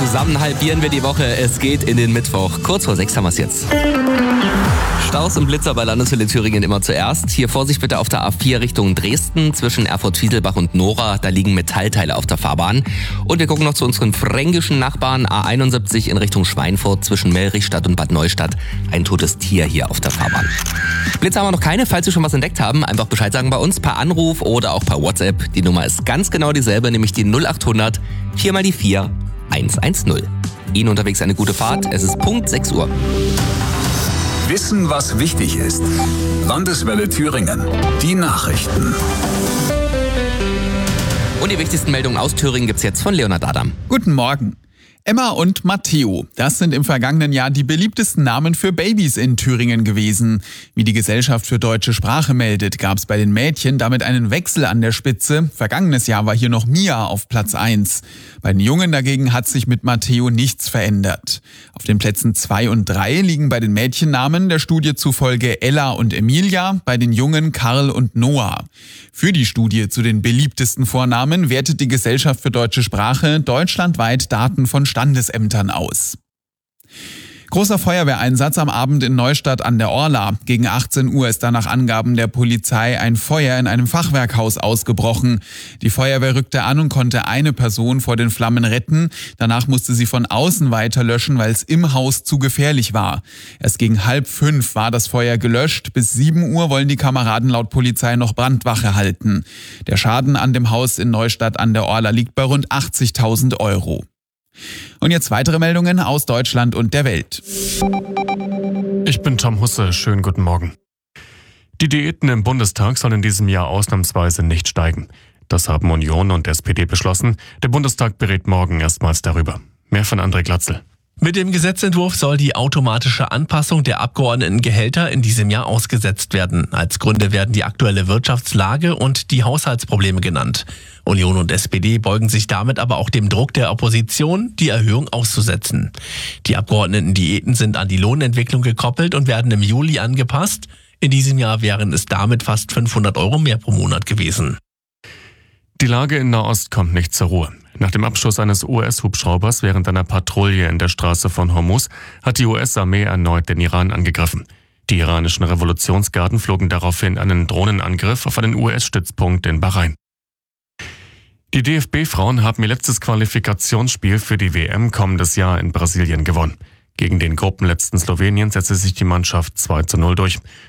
Zusammen halbieren wir die Woche. Es geht in den Mittwoch. Kurz vor 6 haben wir es jetzt. Staus und Blitzer bei Landeshölle Thüringen immer zuerst. Hier Vorsicht bitte auf der A4 Richtung Dresden zwischen Erfurt-Fieselbach und Nora. Da liegen Metallteile auf der Fahrbahn. Und wir gucken noch zu unseren fränkischen Nachbarn. A71 in Richtung Schweinfurt zwischen Melrichstadt und Bad Neustadt. Ein totes Tier hier auf der Fahrbahn. Blitzer haben wir noch keine. Falls Sie schon was entdeckt haben, einfach Bescheid sagen bei uns per Anruf oder auch per WhatsApp. Die Nummer ist ganz genau dieselbe, nämlich die 0800 4 mal die 4 110. Ihnen unterwegs eine gute Fahrt. Es ist Punkt 6 Uhr. Wissen, was wichtig ist. Landeswelle Thüringen. Die Nachrichten. Und die wichtigsten Meldungen aus Thüringen gibt's jetzt von Leonhard Adam. Guten Morgen. Emma und Matteo, das sind im vergangenen Jahr die beliebtesten Namen für Babys in Thüringen gewesen. Wie die Gesellschaft für deutsche Sprache meldet, gab es bei den Mädchen damit einen Wechsel an der Spitze. Vergangenes Jahr war hier noch Mia auf Platz 1. Bei den Jungen dagegen hat sich mit Matteo nichts verändert. Auf den Plätzen 2 und 3 liegen bei den Mädchennamen der Studie zufolge Ella und Emilia, bei den Jungen Karl und Noah. Für die Studie zu den beliebtesten Vornamen wertet die Gesellschaft für deutsche Sprache deutschlandweit Daten von Standesämtern aus. Großer Feuerwehreinsatz am Abend in Neustadt an der Orla. Gegen 18 Uhr ist da nach Angaben der Polizei ein Feuer in einem Fachwerkhaus ausgebrochen. Die Feuerwehr rückte an und konnte eine Person vor den Flammen retten. Danach musste sie von außen weiter löschen, weil es im Haus zu gefährlich war. Erst gegen 4:30 war das Feuer gelöscht. Bis 7 Uhr wollen die Kameraden laut Polizei noch Brandwache halten. Der Schaden an dem Haus in Neustadt an der Orla liegt bei rund 80.000 €. Und jetzt weitere Meldungen aus Deutschland und der Welt. Ich bin Tom Husse, schönen guten Morgen. Die Diäten im Bundestag sollen in diesem Jahr ausnahmsweise nicht steigen. Das haben Union und SPD beschlossen. Der Bundestag berät morgen erstmals darüber. Mehr von André Glatzel. Mit dem Gesetzentwurf soll die automatische Anpassung der Abgeordnetengehälter in diesem Jahr ausgesetzt werden. Als Gründe werden die aktuelle Wirtschaftslage und die Haushaltsprobleme genannt. Union und SPD beugen sich damit aber auch dem Druck der Opposition, die Erhöhung auszusetzen. Die Abgeordnetendiäten sind an die Lohnentwicklung gekoppelt und werden im Juli angepasst. In diesem Jahr wären es damit fast 500 € mehr pro Monat gewesen. Die Lage in Nahost kommt nicht zur Ruhe. Nach dem Abschuss eines US-Hubschraubers während einer Patrouille in der Straße von Hormuz hat die US-Armee erneut den Iran angegriffen. Die iranischen Revolutionsgarden flogen daraufhin einen Drohnenangriff auf einen US-Stützpunkt in Bahrain. Die DFB-Frauen haben ihr letztes Qualifikationsspiel für die WM kommendes Jahr in Brasilien gewonnen. Gegen den Gruppenletzten Slowenien setzte sich die Mannschaft 2:0 durch.